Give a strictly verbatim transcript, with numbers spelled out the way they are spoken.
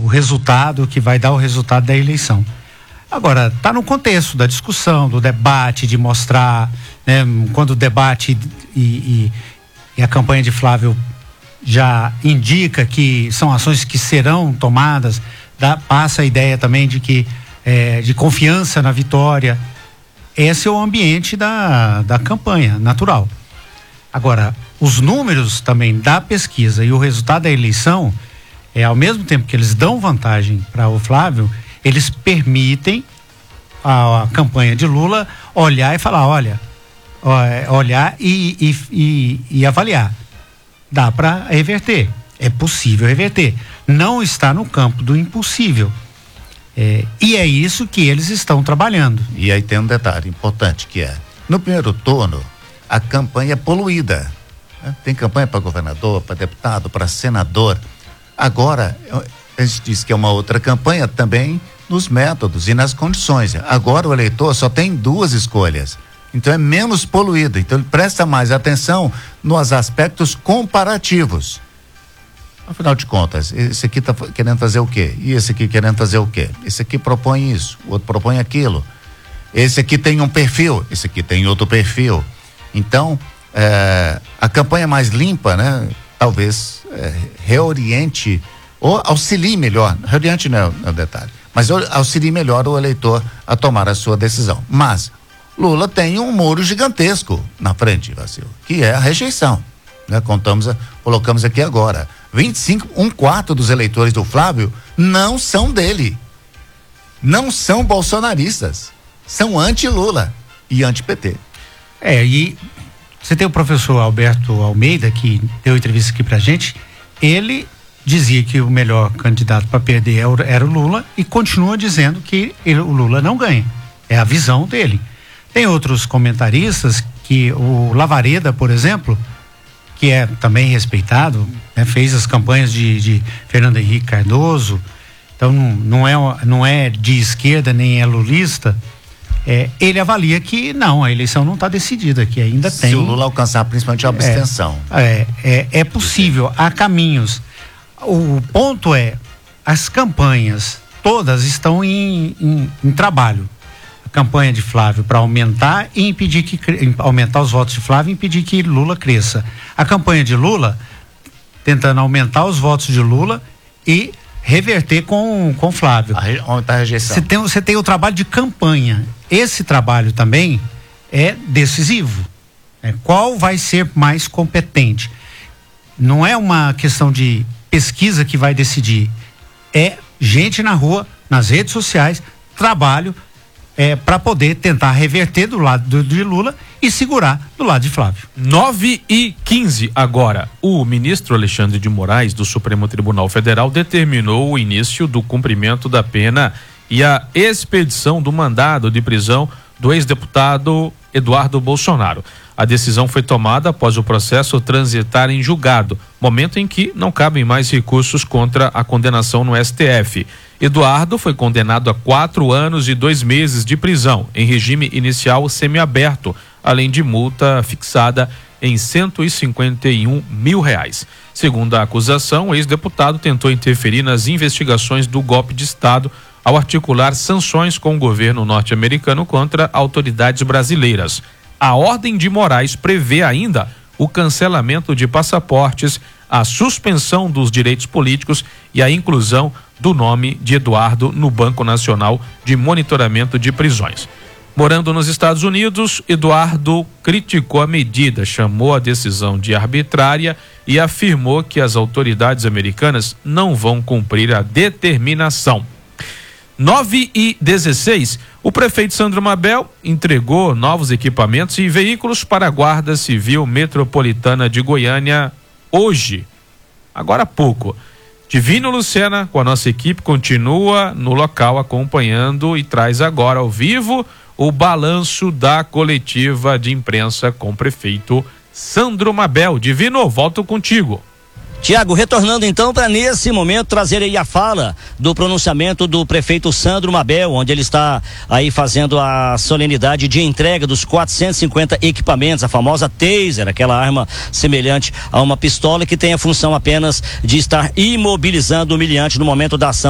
resultado, que vai dar o resultado da eleição. Agora, está no contexto da discussão, do debate, de mostrar, né, quando o debate e, e, e a campanha de Flávio já indica que são ações que serão tomadas, dá, passa a ideia também de que é, de confiança na vitória. Esse é o ambiente da, da campanha natural. Agora, os números também da pesquisa e o resultado da eleição, é, ao mesmo tempo que eles dão vantagem para o Flávio, eles permitem a, a campanha de Lula olhar e falar, olha, olhar e, e, e, e avaliar. Dá para reverter, é possível reverter. Não está no campo do impossível. É, e é isso que eles estão trabalhando. E aí tem um detalhe importante que é, no primeiro turno, a campanha é poluída. Né? Tem campanha para governador, para deputado, para senador. Agora, a gente diz que é uma outra campanha também nos métodos e nas condições. Agora o eleitor só tem duas escolhas. Então é menos poluído. Então ele presta mais atenção nos aspectos comparativos. Afinal de contas, esse aqui está querendo fazer o quê? E esse aqui querendo fazer o quê? Esse aqui propõe isso, o outro propõe aquilo. Esse aqui tem um perfil, esse aqui tem outro perfil. Então, é, a campanha mais limpa, né? Talvez é, reoriente ou auxilie melhor, reoriente não é, não é o detalhe, mas auxilie melhor o eleitor a tomar a sua decisão. Mas Lula tem um muro gigantesco na frente, Vacil, que é a rejeição. Né? Contamos, colocamos aqui agora, vinte e cinco, um quarto dos eleitores do Flávio não são dele, não são bolsonaristas, são anti-Lula e anti-P T. É, e você tem o professor Alberto Almeida, que deu entrevista aqui pra gente, ele dizia que o melhor candidato para perder era o Lula e continua dizendo que ele, o Lula não ganha, é a visão dele. Tem outros comentaristas, que o Lavareda, por exemplo, que é também respeitado, né, fez as campanhas de, de Fernando Henrique Cardoso, então não, não, é, não é de esquerda nem é lulista, é, ele avalia que não, a eleição não está decidida, que ainda Se tem... Se o Lula alcançar principalmente a abstenção. É, é, é possível, há caminhos. O ponto é, as campanhas todas estão em, em, em trabalho. Campanha de Flávio para aumentar e impedir que aumentar os votos de Flávio e impedir que Lula cresça. A campanha de Lula tentando aumentar os votos de Lula e reverter com com Flávio. Onde está a rejeição? Você tem, você tem o trabalho de campanha. Esse trabalho também é decisivo. É, qual vai ser mais competente? Não é uma questão de pesquisa que vai decidir. É gente na rua, nas redes sociais, trabalho É, para poder tentar reverter do lado do, de Lula e segurar do lado de Flávio. nove e quinze agora. O ministro Alexandre de Moraes, do Supremo Tribunal Federal, determinou o início do cumprimento da pena e a expedição do mandado de prisão do ex-deputado Eduardo Bolsonaro. A decisão foi tomada após o processo transitar em julgado, momento em que não cabem mais recursos contra a condenação no S T F. Eduardo foi condenado a quatro anos e dois meses de prisão, em regime inicial semiaberto, além de multa fixada em cento e cinquenta e um mil reais. Segundo a acusação, o ex-deputado tentou interferir nas investigações do golpe de Estado ao articular sanções com o governo norte-americano contra autoridades brasileiras. A ordem de Moraes prevê ainda o cancelamento de passaportes, a suspensão dos direitos políticos e a inclusão do nome de Eduardo no Banco Nacional de Monitoramento de Prisões. Morando nos Estados Unidos, Eduardo criticou a medida, chamou a decisão de arbitrária e afirmou que as autoridades americanas não vão cumprir a determinação. nove e dezesseis, o prefeito Sandro Mabel entregou novos equipamentos e veículos para a Guarda Civil Metropolitana de Goiânia hoje, agora há pouco. Divino Lucena, com a nossa equipe, continua no local acompanhando e traz agora ao vivo o balanço da coletiva de imprensa com o prefeito Sandro Mabel. Divino, volto contigo. Tiago, retornando então para nesse momento trazer aí a fala do pronunciamento do prefeito Sandro Mabel, onde ele está aí fazendo a solenidade de entrega dos quatrocentos e cinquenta equipamentos, a famosa taser, aquela arma semelhante a uma pistola que tem a função apenas de estar imobilizando o humilhante no momento da ação